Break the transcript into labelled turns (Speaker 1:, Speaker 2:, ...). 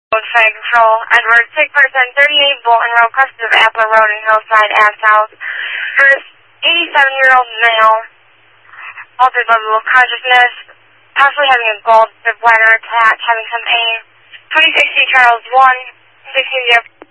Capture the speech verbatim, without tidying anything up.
Speaker 1: Flag Patrol, Edward, sick person, thirty-eight Bolton Road, cluster of Apple Road and Hillside Ave South. First, eighty-seven-year-old male, altered level of consciousness, possibly having a gallbladder attack, having some pain. twenty-sixty Charles one, sixteen zero.